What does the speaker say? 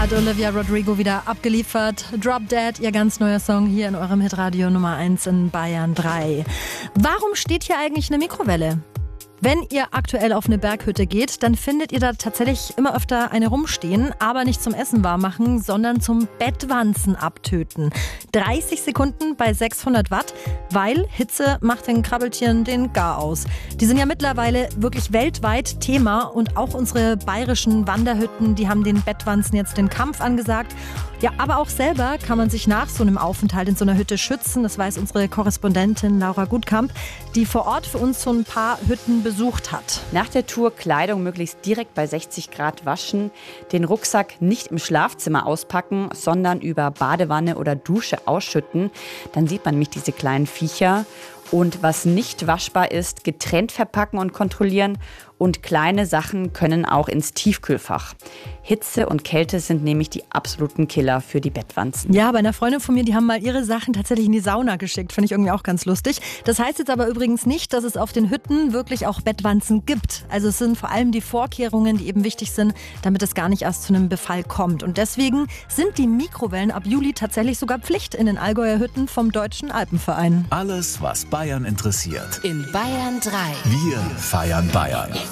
Hat Olivia Rodrigo wieder abgeliefert. Drop Dead, ihr ganz neuer Song hier in eurem Hitradio Nummer 1 in Bayern 3. Warum steht hier eigentlich eine Mikrowelle? Wenn ihr aktuell auf eine Berghütte geht, dann findet ihr da tatsächlich immer öfter eine rumstehen, aber nicht zum Essen warm machen, sondern zum Bettwanzen abtöten. 30 Sekunden bei 600 Watt, weil Hitze macht den Krabbeltieren den Gar aus. Die sind ja mittlerweile wirklich weltweit Thema und auch unsere bayerischen Wanderhütten, die haben den Bettwanzen jetzt den Kampf angesagt. Ja, aber auch selber kann man sich nach so einem Aufenthalt in so einer Hütte schützen. Das weiß unsere Korrespondentin Laura Gutkamp, die vor Ort für uns so ein paar Hütten besucht hat. Nach der Tour Kleidung möglichst direkt bei 60 Grad waschen, den Rucksack nicht im Schlafzimmer auspacken, sondern über Badewanne oder Dusche ausschütten. Dann sieht man nämlich diese kleinen Viecher. Und was nicht waschbar ist, getrennt verpacken und kontrollieren. Und kleine Sachen können auch ins Tiefkühlfach. Hitze und Kälte sind nämlich die absoluten Killer für die Bettwanzen. Ja, bei einer Freundin von mir, die haben mal ihre Sachen tatsächlich in die Sauna geschickt. Finde ich irgendwie auch ganz lustig. Das heißt jetzt aber übrigens nicht, dass es auf den Hütten wirklich auch Bettwanzen gibt. Also es sind vor allem die Vorkehrungen, die eben wichtig sind, damit es gar nicht erst zu einem Befall kommt. Und deswegen sind die Mikrowellen ab Juli tatsächlich sogar Pflicht in den Allgäuer Hütten vom Deutschen Alpenverein. Alles, was Bayern interessiert. In Bayern 3. Wir feiern Bayern.